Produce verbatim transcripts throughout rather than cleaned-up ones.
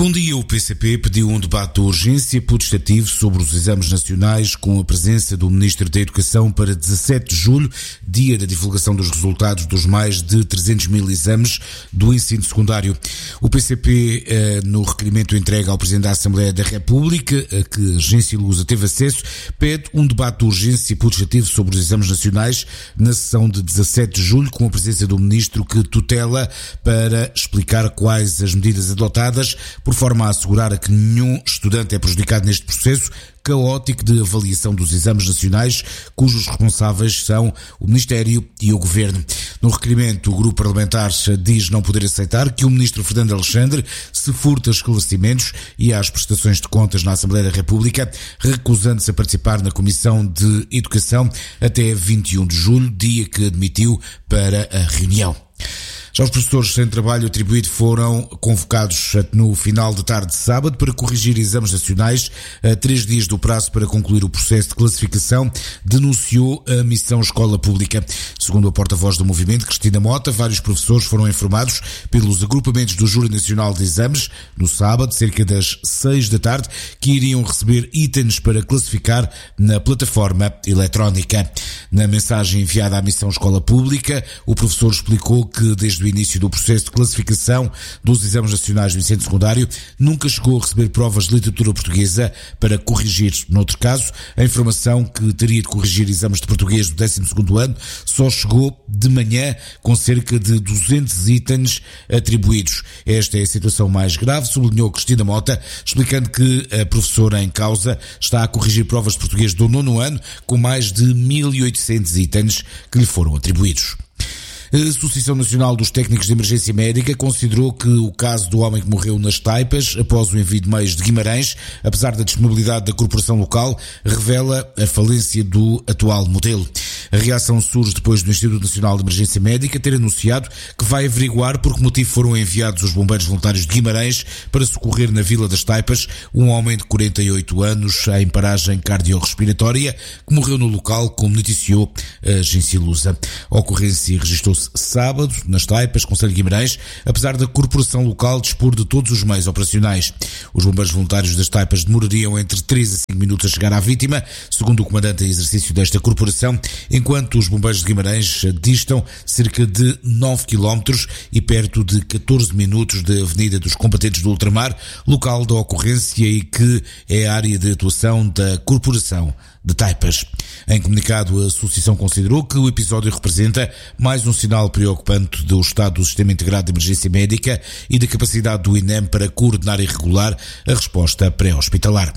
Bom dia. O P C P pediu um debate de urgência putestativo sobre os exames nacionais com a presença do Ministro da Educação para dezassete de julho, dia da divulgação dos resultados dos mais de trezentos mil exames do ensino secundário. O P C P, eh, no requerimento entregue ao Presidente da Assembleia da República, a que a Agência Lusa teve acesso, pede um debate de urgência putestativo sobre os exames nacionais na sessão de dezassete de julho, com a presença do Ministro que tutela, para explicar quais as medidas adotadas por forma a assegurar a que nenhum estudante é prejudicado neste processo caótico de avaliação dos exames nacionais, cujos responsáveis são o Ministério e o Governo. No requerimento, o grupo parlamentar diz não poder aceitar que o Ministro Fernando Alexandre se furte a esclarecimentos e às prestações de contas na Assembleia da República, recusando-se a participar na Comissão de Educação até vinte e um de julho, dia que admitiu para a reunião. Já os professores sem trabalho atribuído foram convocados no final de tarde de sábado para corrigir exames nacionais a três dias do prazo para concluir o processo de classificação, denunciou a Missão Escola Pública. Segundo a porta-voz do movimento, Cristina Mota, vários professores foram informados pelos agrupamentos do Júri Nacional de Exames, no sábado, cerca das seis da tarde, que iriam receber itens para classificar na plataforma eletrónica. Na mensagem enviada à Missão Escola Pública, o professor explicou que desde do início do processo de classificação dos exames nacionais do ensino secundário, nunca chegou a receber provas de literatura portuguesa para corrigir. Noutro caso, a informação que teria de corrigir exames de português do décimo segundo ano só chegou de manhã, com cerca de duzentos itens atribuídos. Esta é a situação mais grave, sublinhou Cristina Mota, explicando que a professora em causa está a corrigir provas de português do nono ano, com mais de mil e oitocentos itens que lhe foram atribuídos. A Associação Nacional dos Técnicos de Emergência Médica considerou que o caso do homem que morreu nas Taipas, após o envio de meios de Guimarães, apesar da disponibilidade da corporação local, revela a falência do atual modelo. A reação surge depois do Instituto Nacional de Emergência Médica ter anunciado que vai averiguar por que motivo foram enviados os bombeiros voluntários de Guimarães para socorrer na Vila das Taipas um homem de quarenta e oito anos em paragem cardiorrespiratória que morreu no local, como noticiou a Agência Lusa. A ocorrência registrou-se sábado, nas Taipas, Concelho de Guimarães, apesar da corporação local dispor de todos os meios operacionais. Os bombeiros voluntários das Taipas demorariam entre três a cinco minutos a chegar à vítima, segundo o comandante em exercício desta corporação, enquanto os bombeiros de Guimarães distam cerca de nove quilómetros e perto de catorze minutos da Avenida dos Combatentes do Ultramar, local da ocorrência e que é a área de atuação da corporação de Taipas. Em comunicado, a associação considerou que o episódio representa mais um sinal preocupante do estado do Sistema Integrado de Emergência Médica e da capacidade do I N E M para coordenar e regular a resposta pré-hospitalar.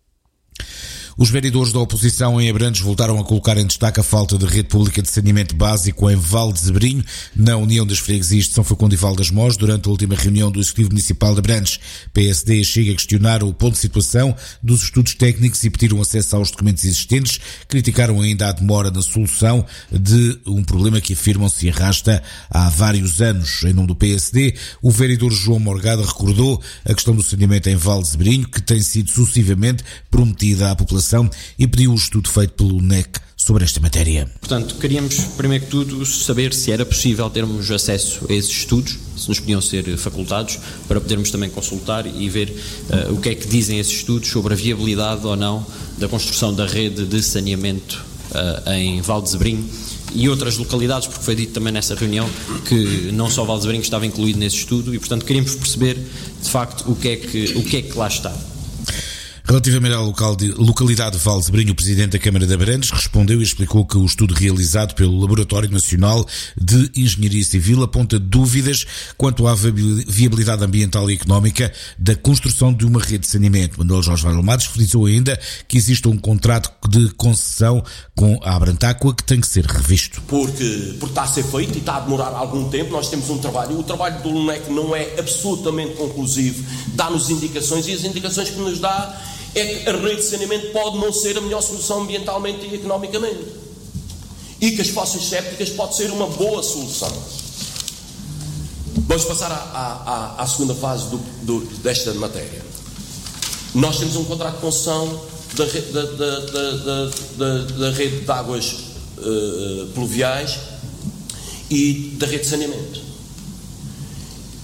Os vereadores da oposição em Abrantes voltaram a colocar em destaque a falta de rede pública de saneamento básico em Val de Zebrinho, na União das Freguesias de São Facunda e Val das Mós, durante a última reunião do Executivo Municipal de Abrantes. P S D chega a questionar o ponto de situação dos estudos técnicos e pediram acesso aos documentos existentes, criticaram ainda a demora na solução de um problema que afirmam se arrasta há vários anos. Em nome do P S D, o vereador João Morgado recordou a questão do saneamento em Val de Zebrinho, que tem sido sucessivamente prometida à população, e pediu o estudo feito pelo N E C sobre esta matéria. Portanto, queríamos, primeiro que tudo, saber se era possível termos acesso a esses estudos, se nos podiam ser facultados, para podermos também consultar e ver uh, o que é que dizem esses estudos sobre a viabilidade ou não da construção da rede de saneamento uh, em Val de Zebrinho e outras localidades, porque foi dito também nessa reunião que não só Val de Zebrinho estava incluído nesse estudo e, portanto, queríamos perceber, de facto, o que é que, o que, é que lá está. Relativamente à local de, localidade de Val de Zebrinho, o Presidente da Câmara de Abrantes respondeu e explicou que o estudo realizado pelo Laboratório Nacional de Engenharia Civil aponta dúvidas quanto à viabilidade ambiental e económica da construção de uma rede de saneamento. Manuel Jorge Valmares frisou ainda que existe um contrato de concessão com a Abrantáqua que tem que ser revisto. Porque, porque está a ser feito e está a demorar algum tempo, nós temos um trabalho, e o trabalho do L N E C não é absolutamente conclusivo, dá-nos indicações e as indicações que nos dá é que a rede de saneamento pode não ser a melhor solução ambientalmente e economicamente e que as fossas sépticas pode ser uma boa solução. Vamos passar à, à, à segunda fase do, do, desta matéria. Nós temos um contrato de concessão da, da, da, da, da, da rede de águas uh, pluviais e da rede de saneamento.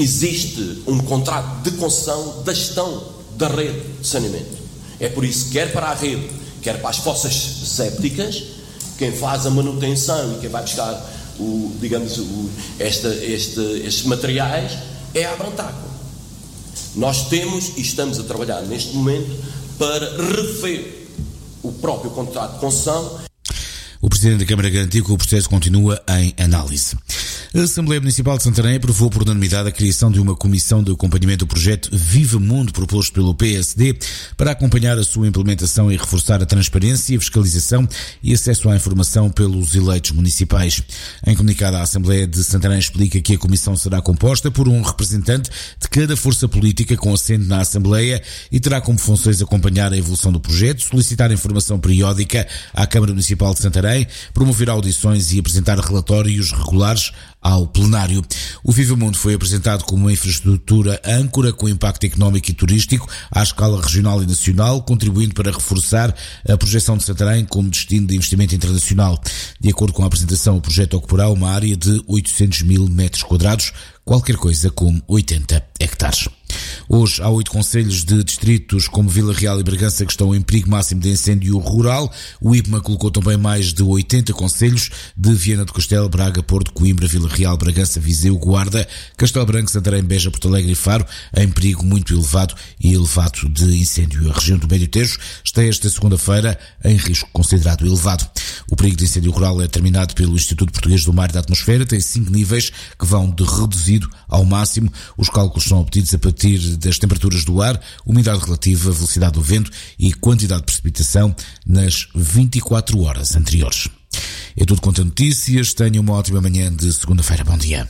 existe um contrato de concessão da gestão da rede de saneamento. É por isso que quer para a rede, quer para as fossas sépticas, quem faz a manutenção e quem vai buscar o, digamos, o, esta, este, estes materiais é a Abrantaco. Nós temos e estamos a trabalhar neste momento para rever o próprio contrato de concessão. O Presidente da Câmara garantiu que o processo continua em análise. A Assembleia Municipal de Santarém aprovou por unanimidade a criação de uma comissão de acompanhamento do projeto Viva Mundo, proposto pelo P S D, para acompanhar a sua implementação e reforçar a transparência, fiscalização e acesso à informação pelos eleitos municipais. Em comunicado, a Assembleia de Santarém explica que a comissão será composta por um representante de cada força política com assento na Assembleia e terá como funções acompanhar a evolução do projeto, solicitar informação periódica à Câmara Municipal de Santarém, promover audições e apresentar relatórios regulares ao plenário. O Viva Mundo foi apresentado como uma infraestrutura âncora com impacto económico e turístico à escala regional e nacional, contribuindo para reforçar a projeção de Santarém como destino de investimento internacional. De acordo com a apresentação, o projeto ocupará uma área de oitocentos mil metros quadrados, qualquer coisa como oitenta hectares. Hoje há oito concelhos de distritos como Vila Real e Bragança que estão em perigo máximo de incêndio rural. O I P M A colocou também mais de oitenta concelhos de Viana do Castelo, Braga, Porto, Coimbra, Vila Real, Bragança, Viseu, Guarda, Castelo Branco, Santarém, Beja, Porto Alegre e Faro em perigo muito elevado e elevado de incêndio. A região do Médio Tejo está esta segunda-feira em risco considerado elevado. O perigo de incêndio rural é determinado pelo Instituto Português do Mar e da Atmosfera, tem cinco níveis que vão de reduzido ao máximo. Os cálculos são obtidos a partir das temperaturas do ar, umidade relativa, velocidade do vento e quantidade de precipitação nas vinte e quatro horas anteriores. É tudo quanto a notícias. Tenha uma ótima manhã de segunda-feira. Bom dia.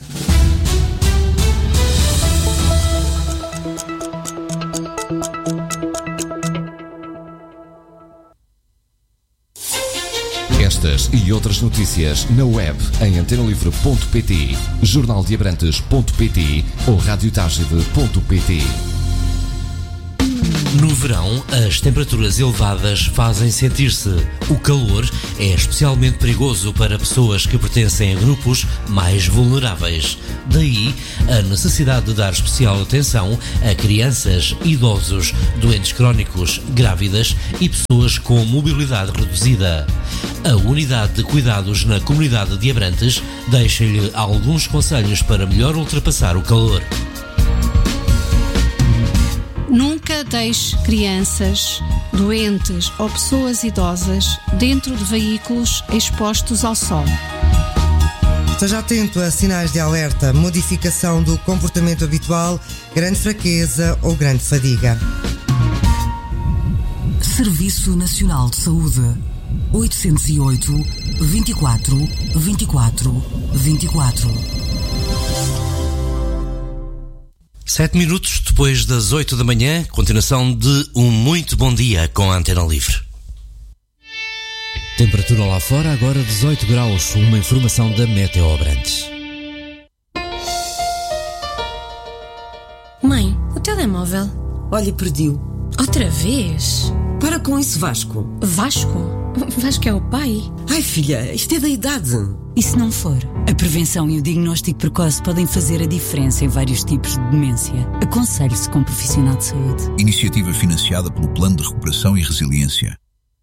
Estas e outras notícias na web em antena livre ponto pt, jornal de abrantes ponto pt ou rádio tagide ponto pt. No verão, as temperaturas elevadas fazem sentir-se. O calor é especialmente perigoso para pessoas que pertencem a grupos mais vulneráveis. Daí, a necessidade de dar especial atenção a crianças, idosos, doentes crónicos, grávidas e pessoas com mobilidade reduzida. A Unidade de Cuidados na Comunidade de Abrantes deixa-lhe alguns conselhos para melhor ultrapassar o calor. Nunca deixe crianças, doentes ou pessoas idosas dentro de veículos expostos ao sol. Esteja atento a sinais de alerta, modificação do comportamento habitual, grande fraqueza ou grande fadiga. Serviço Nacional de Saúde. oitocentos e oito, vinte e quatro, vinte e quatro, vinte e quatro. Sete minutos depois das oito da manhã, continuação de um muito bom dia com a Antena Livre. Temperatura lá fora agora dezoito graus, uma informação da Meteo Abrantes. Mãe, o telemóvel. Olha, perdi-o. Outra vez? Para com isso, Vasco. Vasco? Vasco é o pai? Ai, filha, isto é da idade. E se não for? A prevenção e o diagnóstico precoce podem fazer a diferença em vários tipos de demência. Aconselhe-se com um profissional de saúde. Iniciativa financiada pelo Plano de Recuperação e Resiliência.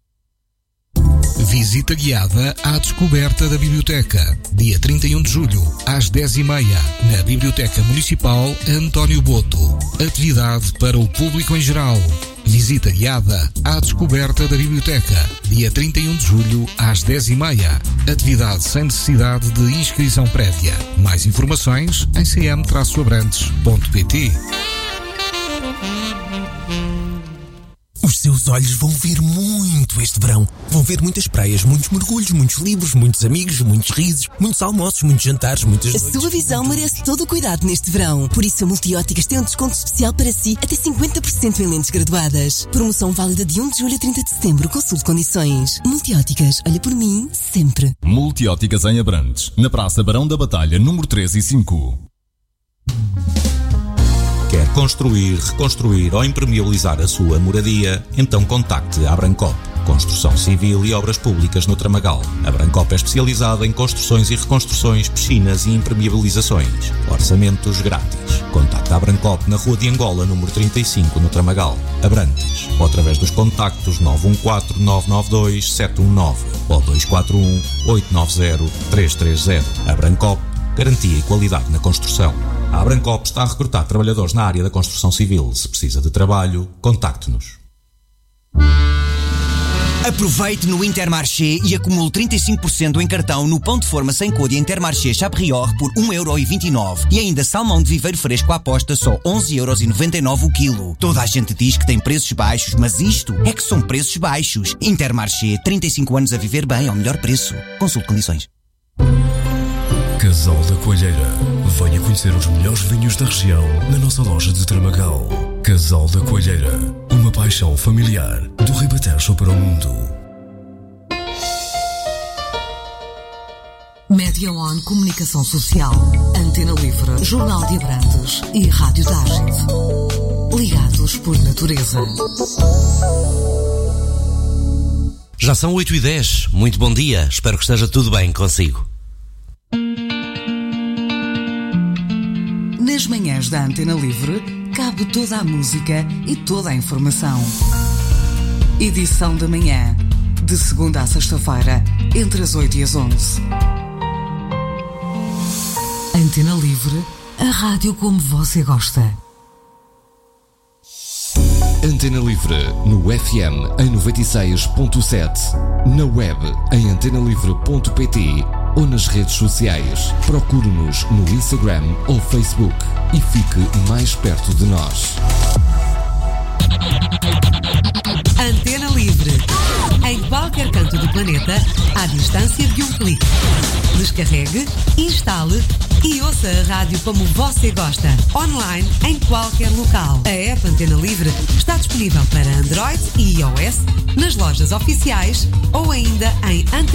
Visita guiada à descoberta da Biblioteca. Dia trinta e um de julho, às dez e meia, na Biblioteca Municipal António Boto. Atividade para o público em geral. Visita guiada à descoberta da Biblioteca. Dia trinta e um de julho, às dez e meia. Atividade sem necessidade de inscrição prévia. Mais informações em c m abrantes ponto p t. Os seus olhos vão ver muito este verão. Vão ver muitas praias, muitos mergulhos, muitos livros, muitos amigos, muitos risos, muitos almoços, muitos jantares, muitas noites. A sua visão merece todo o cuidado neste verão. Por isso a Multióticas tem um desconto especial para si, até cinquenta por cento em lentes graduadas. Promoção válida de um de julho a trinta de setembro. Consulte condições. Multióticas, olha por mim, sempre. Multióticas em Abrantes, na Praça Barão da Batalha, número três e cinco. Quer construir, reconstruir ou impermeabilizar a sua moradia? Então contacte a Abrancop. Construção civil e obras públicas no Tramagal. A Abrancop é especializada em construções e reconstruções, piscinas e impermeabilizações. Orçamentos grátis. Contacte a Abrancop na Rua de Angola, número trinta e cinco, no Tramagal, Abrantes, ou através dos contactos nove um quatro, nove nove dois, sete um nove ou dois quatro um, oito nove zero, três três zero. Abrancop, garantia e qualidade na construção. A Abrancop está a recrutar trabalhadores na área da construção civil. Se precisa de trabalho, contacte-nos. Aproveite no Intermarché e acumule trinta e cinco por cento em cartão no pão de forma sem cor e Intermarché Chaprior por um euro e vinte e nove. E ainda salmão de viveiro fresco à posta só onze euros e noventa e nove o quilo. Toda a gente diz que tem preços baixos, mas isto é que são preços baixos. Intermarché, trinta e cinco anos a viver bem ao melhor preço. Consulte condições. Casal da Coalheira. Venha conhecer os melhores vinhos da região na nossa loja de Tramagal. Casal da Coalheira. Uma paixão familiar do Ribatejo para o mundo. Média One Comunicação Social, Antena Livre, Jornal de Abrantes e Rádio Target. Ligados por natureza. Já são oito e dez. Muito bom dia. Espero que esteja tudo bem consigo. Nas manhãs da Antena Livre, cabe toda a música e toda a informação. Edição da manhã, de segunda a sexta-feira, entre as oito e as onze. Antena Livre, a rádio como você gosta. Antena Livre, no F M em noventa e seis ponto sete, na web em antena livre ponto pt ou nas redes sociais. Procure-nos no Instagram ou Facebook e fique mais perto de nós. Antena Livre. Em qualquer canto do planeta, à distância de um clique. Descarregue, instale e ouça a rádio como você gosta. Online, em qualquer local. A app Antena Livre está disponível para Android e iOS, nas lojas oficiais ou ainda em Antena